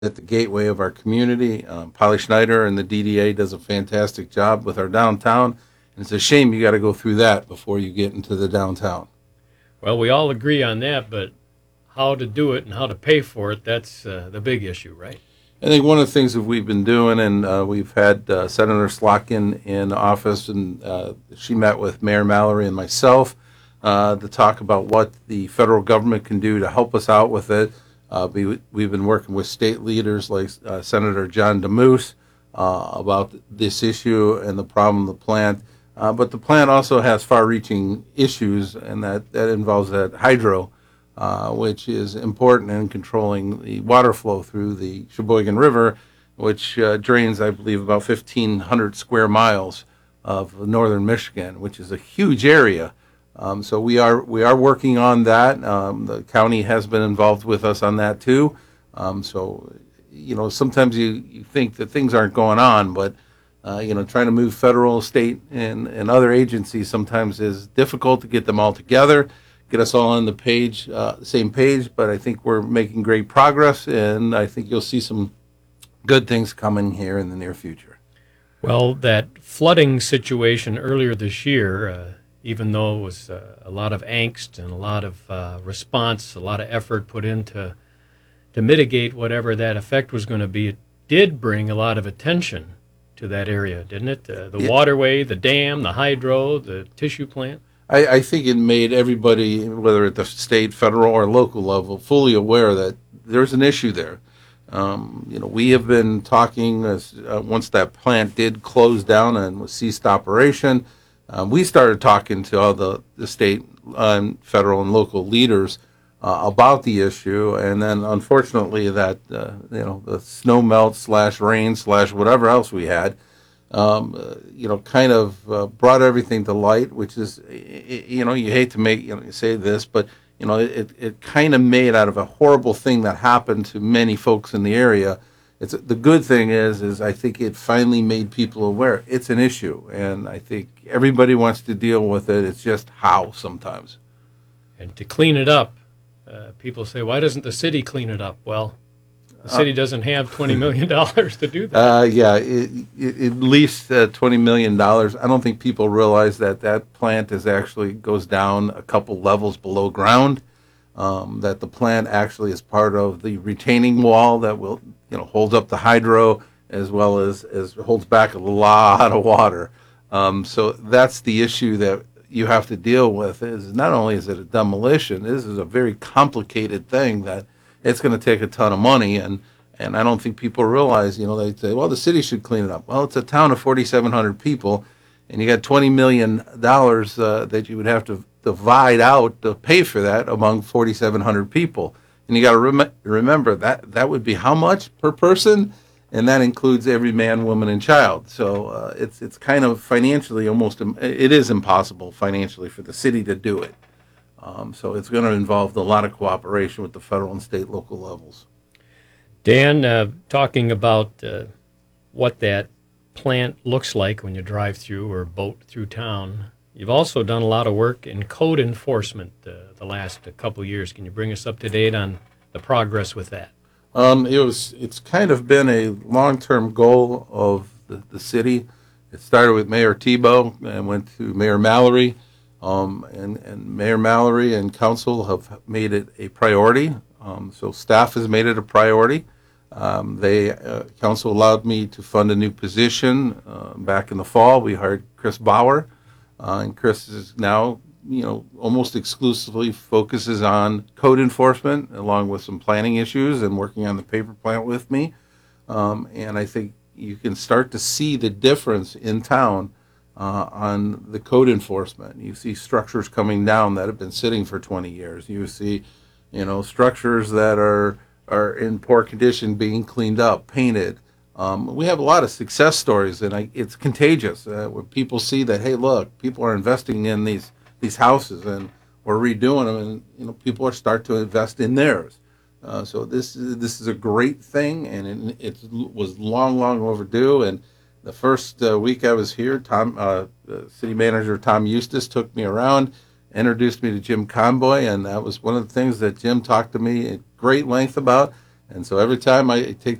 at the gateway of our community. Polly Schneider and the DDA does a fantastic job with our downtown, and it's a shame you got to go through that before you get into the downtown. Well, we all agree on that, but how to do it and how to pay for it, that's the big issue, right? I think one of the things that we've been doing, and we've had Senator Slotkin in office, and she met with Mayor Mallory and myself to talk about what the federal government can do to help us out with it. We've been working with state leaders like Senator John DeMoose about this issue and the problem of the plant. But the plant also has far-reaching issues, and that involves that hydro, which is important in controlling the water flow through the Sheboygan River, which drains, I believe, about 1,500 square miles of northern Michigan, which is a huge area. So we are working on that. The county has been involved with us on that too. So sometimes you think that things aren't going on, but trying to move federal, state, and other agencies sometimes is difficult to get them all together, get us all on the same page. But I think we're making great progress, and I think you'll see some good things coming here in the near future. Well, that flooding situation earlier this year, even though it was a lot of angst and a lot of response, a lot of effort put into to mitigate whatever that effect was going to be, it did bring a lot of attention to that area, didn't it? The waterway, the dam, the hydro, the tissue plant. I think it made everybody, whether at the state, federal, or local level, fully aware that there's an issue there. We have been talking once that plant did close down and ceased operation. We started talking to all the state, federal, and local leaders about the issue, and then unfortunately the snow melt / rain / whatever else we had, kind of brought everything to light. Which is, you hate to say this, but it kind of made out of a horrible thing that happened to many folks in the area. The good thing is I think it finally made people aware it's an issue, and I think everybody wants to deal with it. It's just how sometimes. And to clean it up, people say, why doesn't the city clean it up? Well, the city doesn't have $20 million to do that. At least $20 million. I don't think people realize that plant goes down a couple levels below ground. That the plant actually is part of the retaining wall that will holds up the hydro, as well as holds back a lot of water. So that's the issue that you have to deal with. Is not only is it a demolition, this is a very complicated thing that it's going to take a ton of money, and I don't think people realize. They say, well, the city should clean it up. Well, it's a town of 4,700 people, and you got $20 million that you would have to divide out to pay for that among 4,700 people. And you got to remember that would be how much per person, and that includes every man, woman, and child. So it's kind of financially it is impossible financially for the city to do it. So it's going to involve a lot of cooperation with the federal and state, local levels. Dan, talking about what that plant looks like when you drive through or boat through town, you've also done a lot of work in code enforcement the last couple of years. Can you bring us up to date on the progress with that? It's kind of been a long-term goal of the city. It started with Mayor Tebow and went to Mayor Mallory, and Mayor Mallory and council have made it a priority. So staff has made it a priority. Council allowed me to fund a new position back in the fall. We hired Chris Bauer, and Chris is now almost exclusively focuses on code enforcement, along with some planning issues and working on the paper plant with me. And I think you can start to see the difference in town on the code enforcement. You see structures coming down that have been sitting for 20 years. You see, structures that are in poor condition being cleaned up, painted. We have a lot of success stories, and it's contagious when people see that, hey, look, people are investing in these houses, and we're redoing them, and people are start to invest in theirs. So this is a great thing, and it was long overdue. And the first week I was here, City Manager Tom Eustace took me around, introduced me to Jim Conboy, and that was one of the things that Jim talked to me at great length about. And so every time I take